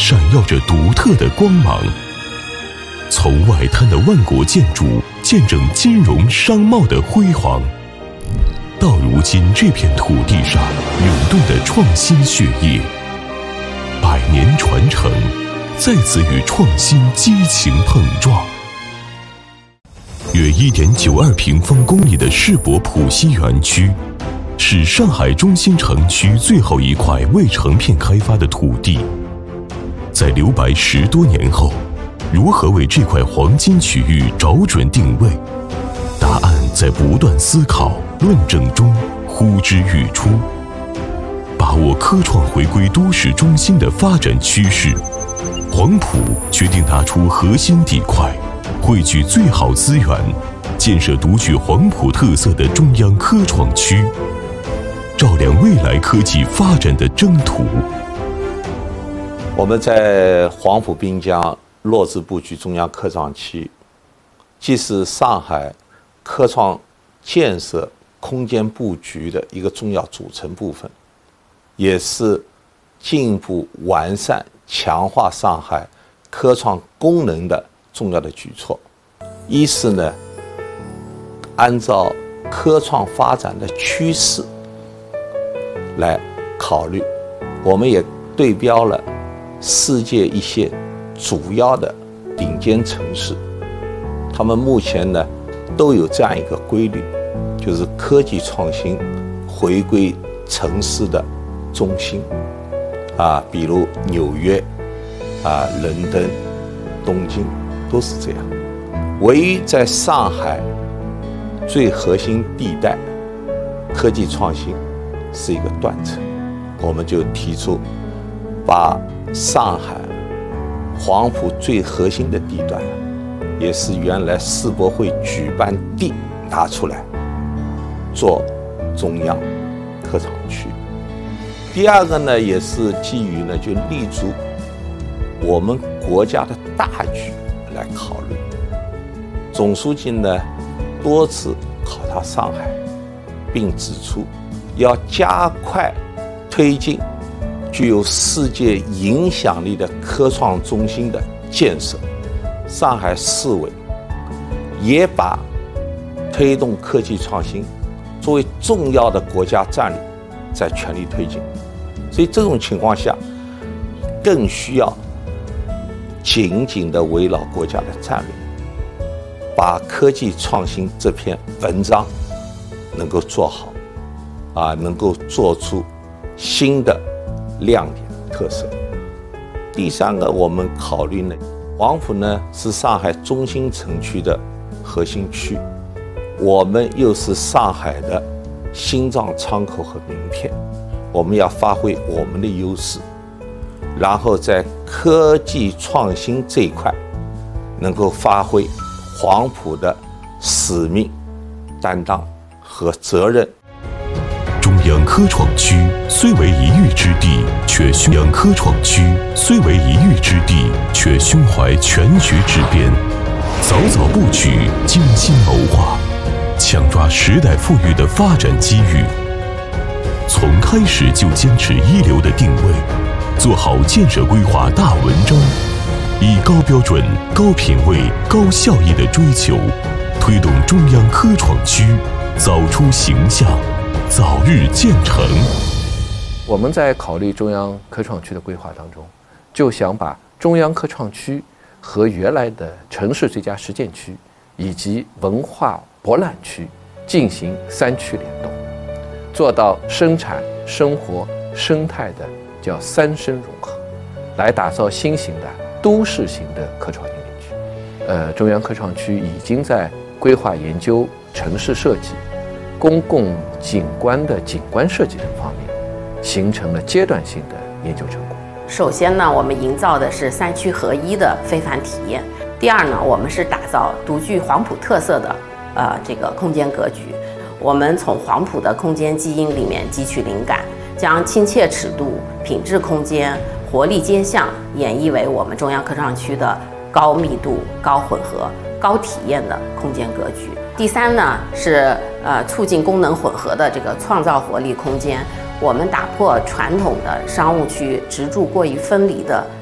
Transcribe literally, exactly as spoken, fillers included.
闪耀着独特的光芒。从外滩的万国建筑见证金融商贸的辉煌，到如今这片土地上涌动的创新血液，百年传承再次与创新激情碰撞。约 一点九二平方公里的世博浦西园区，是上海中心城区最后一块未成片开发的土地。在留白十多年后，如何为这块黄金区域找准定位？答案在不断思考、论证中呼之欲出。把握科创回归都市中心的发展趋势，黄埔决定拿出核心地块，汇聚最好资源，建设独具黄埔特色的中央科创区，照亮未来科技发展的征途。 我们在黄埔滨江落实布局中央科创区，既是上海科创建设空间布局的一个重要组成部分，也是进一步完善强化上海科创功能的重要的举措。一是呢，按照科创发展的趋势来考虑，我们也对标了世界一些主要的顶尖城市，他们目前呢都有这样一个规律，就是科技创新回归城市的中心啊，比如纽约啊、伦敦、东京都是这样。唯一在上海最核心地带科技创新是一个断层，我们就提出把上海黄埔最核心的地段，也是原来世博会举办地拿出来做中央科创区。第二个呢，也是基于呢，就立足我们国家的大局来考虑。总书记呢多次考察上海，并指出要加快推进具有世界影响力的科创中心的建设。上海市委也把推动科技创新作为重要的国家战略，在全力推进。所以这种情况下，更需要紧紧地围绕国家的战略，把科技创新这篇文章能够做好，啊，能够做出新的亮点特色。第三个，我们考虑呢，黄埔呢是上海中心城区的核心区，我们又是上海的心脏窗口和名片，我们要发挥我们的优势，然后在科技创新这一块能够发挥黄埔的使命、担当和责任。 中央科创区虽为一隅之地，却胸央科创区虽为一隅之地，却胸怀全局之边，早早布局，精心谋划，抢抓时代赋予的发展机遇。从开始就坚持一流的定位，做好建设规划大文章，以高标准、高品位、高效益的追求，推动中央科创区早出形象，早日建成。 我们在考虑中央科创区的规划当中，就想把中央科创区和原来的城市最佳实践区以及文化博览区进行三区联动，做到生产、生活、生态的叫三生融合，来打造新型的都市型的科创园林区。呃，中央科创区已经在规划研究、城市设计、公共景观的景观设计等方面，形成了阶段性的研究成果。 首先呢，我们营造的是三区合一的非凡体验。第二呢，我们是打造独具黄埔特色的呃这个空间格局。我们从黄埔的空间基因里面汲取灵感，将亲切尺度、品质空间、活力街巷演绎为我们中央科创区的高密度、高混合、高体验的空间格局。第三呢，是呃促进功能混合的这个创造活力空间。我们打破传统的商务区直住过于分离的